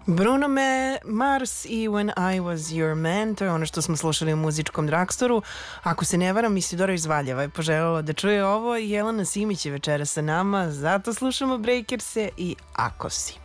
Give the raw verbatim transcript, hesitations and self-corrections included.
Bruno Me, Mars i When I Was Your Man, to je ono što smo slušali u muzičkom drugstoru. Ako se ne varam, Isidora iz Valjeva je poželjela da čuje ovo i Jelena Simić je večera sa nama, zato slušamo Breakers-e i Ako si.